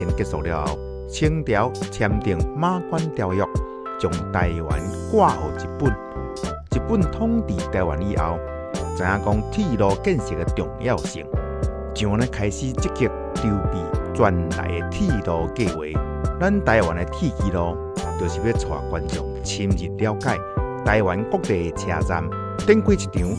结束了后，清朝签订《马关条约》，将台湾挂予日本。日本统治台湾以后，知影讲铁路建设的重要性，就呢开始积极筹备全台的铁路计划。咱台湾的铁基路，就是要带观众深入了解台湾各地的车站，展开一场